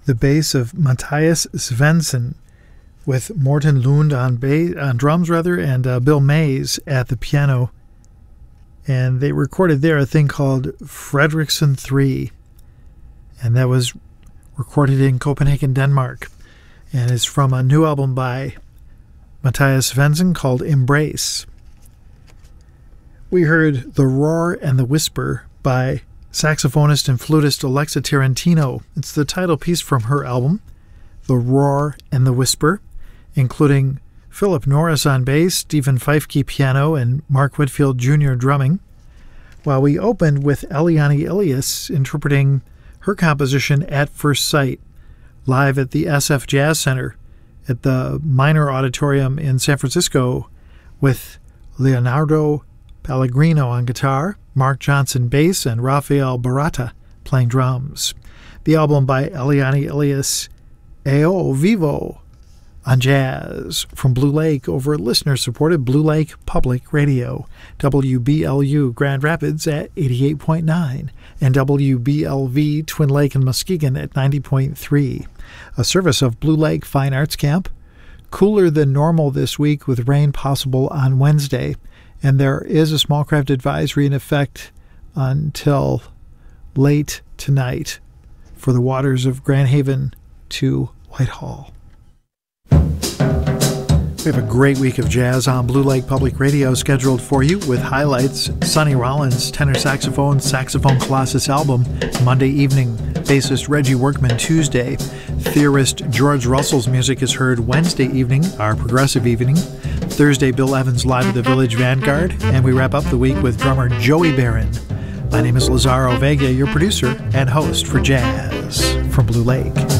the bass of Matthias Svensson, with Morten Lund on drums, and Bill Mays at the piano. And they recorded there a thing called Fredriksson 3, and that was recorded in Copenhagen, Denmark, and it's from a new album by Matthias Svensson called Embrace. We heard The Roar and the Whisper by saxophonist and flutist Alexa Tarantino. It's the title piece from her album, The Roar and the Whisper, including Philip Norris on bass, Stephen Feifke piano, and Mark Whitfield Jr. drumming, while we opened with Eliane Elias interpreting her composition At First Sight, live at the SF Jazz Center at the Minor Auditorium in San Francisco, with Leonardo Pellegrino on guitar, Mark Johnson bass, and Rafael Barata playing drums. The album by Eliane Elias, Ao Vivo, on jazz from Blue Lake over listener-supported Blue Lake Public Radio, WBLU Grand Rapids at 88.9, and WBLV Twin Lake and Muskegon at 90.3. A service of Blue Lake Fine Arts Camp. Cooler than normal this week with rain possible on Wednesday, and there is a small craft advisory in effect until late tonight for the waters of Grand Haven to Whitehall. We have a great week of jazz on Blue Lake Public Radio scheduled for you, with highlights: Sonny Rollins' tenor saxophone Colossus album Monday evening, bassist Reggie Workman Tuesday, theorist George Russell's music is heard Wednesday evening, our progressive evening, Thursday Bill Evans live at the Village Vanguard, and we wrap up the week with drummer Joey Barron. My name is Lazaro Vega, your producer and host for Jazz from Blue Lake.